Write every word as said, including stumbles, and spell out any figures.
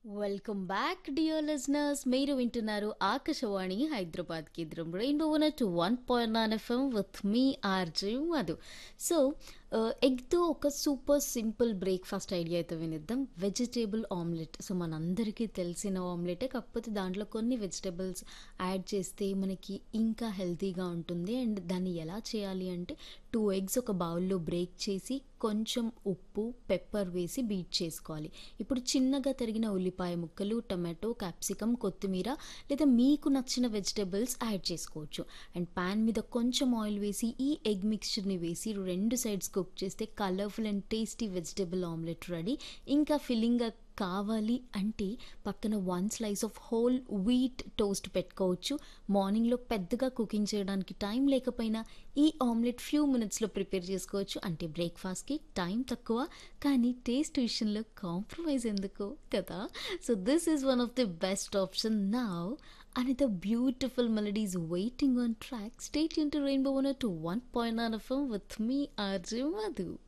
Welcome back dear listeners. మీరు వింటున్నారు ఆకాశవాణి హైదరాబాద్ కేంద్రం rainbow to one point nine FM with me RJ Madhu. So ఎగ్తో ఒక super simple breakfast idea అయితే వినిద్దాం. Vegetable omelette. So మనందరికీ తెలిసిన ఆమ్లెటే, కాకపోతే దాంట్లో కొన్ని వెజిటేబుల్స్ యాడ్ చేస్తే మనకి ఇంకా హెల్తీగా ఉంటుంది. అండ్ దాన్ని ఎలా చేయాలి అంటే, టూ ఎగ్స్ ఒక బౌల్లో బ్రేక్ చేసి కొంచెం ఉప్పు పెప్పర్ వేసి బీట్ చేసుకోవాలి. ఇప్పుడు చిన్నగా తరిగిన ఉల్లిపాయ ముక్కలు, టమాటో, క్యాప్సికమ్, కొత్తిమీర లేదా మీకు నచ్చిన వెజిటేబుల్స్ యాడ్ చేసుకోవచ్చు. అండ్ ప్యాన్ మీద కొంచెం ఆయిల్ వేసి ఈ ఎగ్ మిక్స్చర్ని వేసి రెండు సైడ్స్ కుక్ చేస్తే colourful and tasty vegetable omelette ready. ఇంకా ఫిల్లింగ్గా కావాలి అంటే పక్కన one slice of whole wheat toast పెట్టుకోవచ్చు. మార్నింగ్లో పెద్దగా కుకింగ్ చేయడానికి టైం లేకపోయినా ఈ ఆమ్లెట్ ఫ్యూ మినిట్స్లో ప్రిపేర్ చేసుకోవచ్చు. అంటే బ్రేక్ఫాస్ట్కి టైం తక్కువ కానీ టేస్ట్ విషయంలో కాంప్రమైజ్ ఎందుకు కదా. So this is one of the best option now. Another beautiful melody is waiting on track. Stay tuned to Rainbow one oh one point nine F M with me, R J Madhu.